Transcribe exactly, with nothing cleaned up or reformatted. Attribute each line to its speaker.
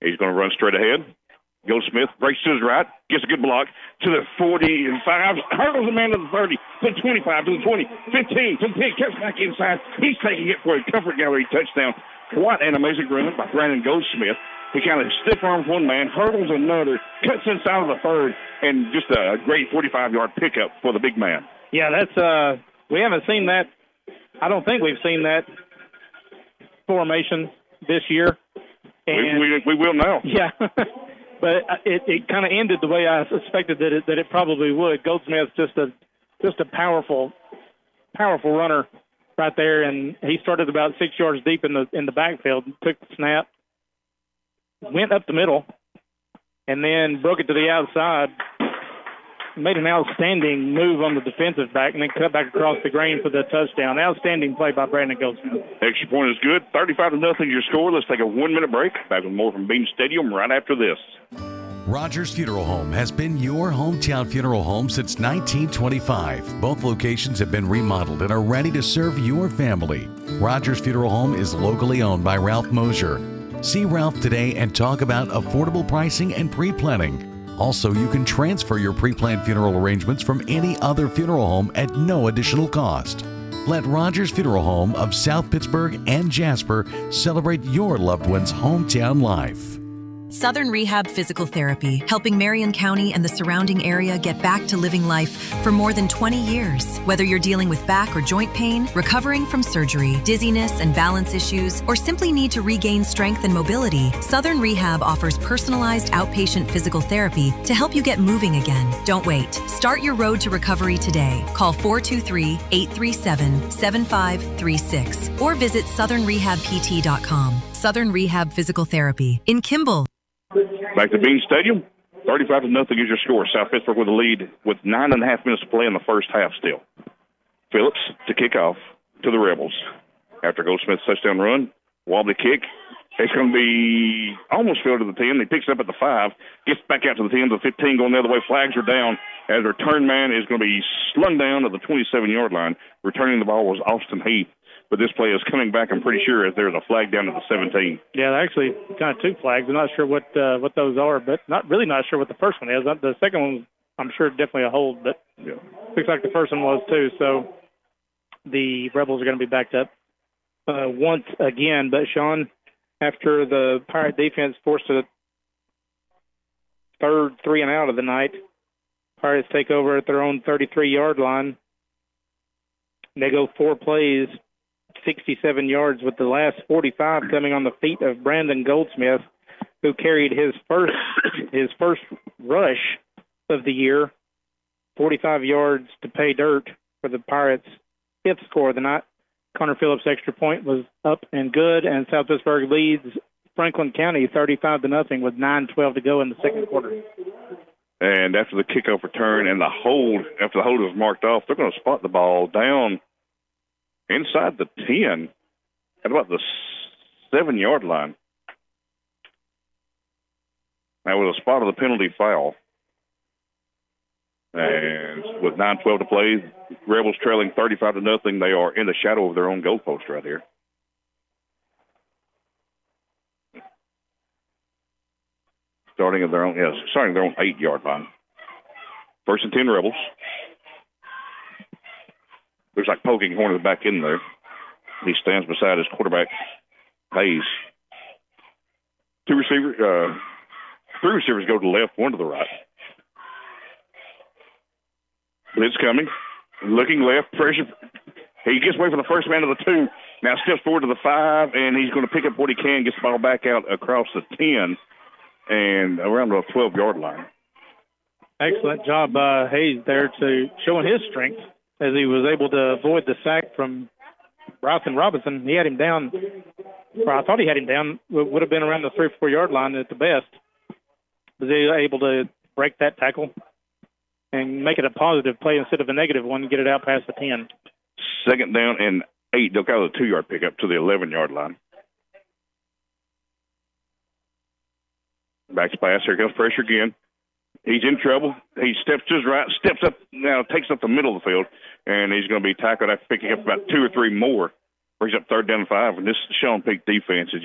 Speaker 1: He's going to run straight ahead. Goldsmith breaks to his right, gets a good block to the forty-five, hurdles the man to the thirty, to the twenty-five, to the twenty, fifteen, to the ten, cuts back inside. He's taking it for a Comfort Gallery touchdown. What an amazing run by Brandon Goldsmith. He kind of stiff arms one man, hurdles another, cuts inside of the third, and just a great forty-five-yard pickup for the big man.
Speaker 2: Yeah, that's uh, we haven't seen that. I don't think we've seen that formation this year. And
Speaker 1: we, we, we will now.
Speaker 2: Yeah. But it, it kind of ended the way I suspected that it, that it probably would. Goldsmith's just a just a powerful, powerful runner right there, and he started about six yards deep in the in the backfield, took the snap, went up the middle, and then broke it to the outside, made an outstanding move on the defensive back, and then cut back across the grain for the touchdown. Outstanding play by Brandon Goldsmith.
Speaker 1: Extra point is good. thirty-five to nothing your score. Let's take a one-minute break. Back with more from Bean Stadium right after this.
Speaker 3: Rogers Funeral Home has been your hometown funeral home since nineteen twenty-five. Both locations have been remodeled and are ready to serve your family. Rogers Funeral Home is locally owned by Ralph Mosier. See Ralph today and talk about affordable pricing and pre-planning. Also, you can transfer your pre-planned funeral arrangements from any other funeral home at no additional cost. Let Rogers Funeral Home of South Pittsburgh and Jasper celebrate your loved one's hometown life.
Speaker 4: Southern Rehab Physical Therapy, helping Marion County and the surrounding area get back to living life for more than twenty years. Whether you're dealing with back or joint pain, recovering from surgery, dizziness and balance issues, or simply need to regain strength and mobility, Southern Rehab offers personalized outpatient physical therapy to help you get moving again. Don't wait. Start your road to recovery today. Call four two three, eight three seven, seven five three six or visit southern rehab p t dot com. Southern Rehab Physical Therapy in Kimball.
Speaker 1: Back to Bean Stadium, thirty-five to nothing is your score. South Pittsburgh with the lead with nine and a half minutes to play in the first half still. Phillips to kick off to the Rebels. After Goldsmith's touchdown run, wobbly kick. It's going to be almost filled to the ten. He picks it up at the five, gets back out to the ten, to the fifteen, going the other way. Flags are down as the return man is going to be slung down at the twenty-seven-yard line. Returning the ball was Austin Heath. But this play is coming back, I'm pretty sure, as there's a flag down at the seventeen.
Speaker 2: Yeah, actually kind of two flags. I'm not sure what uh, what those are, but not really not sure what the first one is. The second one, I'm sure, definitely a hold, but yeah. Looks like the first one was too. So the Rebels are going to be backed up uh, once again. But, Sean, after the Pirate defense forced a third three and out of the night, Pirates take over at their own thirty-three-yard line. They go four plays, sixty-seven yards, with the last forty-five coming on the feet of Brandon Goldsmith, who carried his first his first rush of the year, forty-five yards to pay dirt for the Pirates' fifth score of the night. Connor Phillips' extra point was up and good, and South Pittsburgh leads Franklin County thirty-five to nothing with nine twelve to go in the second quarter.
Speaker 1: And after the kickoff return and the hold, after the hold was marked off, they're going to spot the ball down inside the ten at about the seven-yard line. That was a spot of the penalty foul. And with nine twelve to play, Rebels trailing thirty-five to nothing. They are in the shadow of their own goalpost right here. Starting at their own, yes, starting their own eight-yard line. First and ten, Rebels. Looks like poking Horner back in there. He stands beside his quarterback, Hayes. Two receivers, uh, three receivers go to the left, one to the right. Blitz coming, looking left, pressure. He gets away from the first man to the two. Now steps forward to the five, and he's going to pick up what he can, gets the ball back out across the ten and around the twelve-yard line.
Speaker 2: Excellent job by Hayes there to showing his strength as he was able to avoid the sack from Bryson Robinson. He had him down, or I thought he had him down, would have been around the three or four-yard line at the best. Was he able to break that tackle and make it a positive play instead of a negative one and get it out past the ten?
Speaker 1: Second down and eight. They'll call it a two-yard pickup to the eleven-yard line. Back to pass. Here comes pressure again. He's in trouble. He steps to his right, steps up, now takes up the middle of the field, and he's going to be tackled after picking up about two or three more. Brings up third down and five, and this Sean Peak defense is